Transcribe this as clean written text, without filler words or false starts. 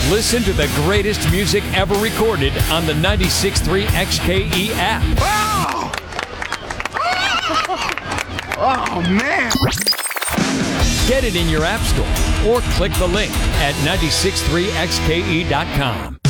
Listen to the greatest music ever recorded on the 96.3 XKE app. Wow! Oh, man! Get it in your app store or click the link at 963xke.com.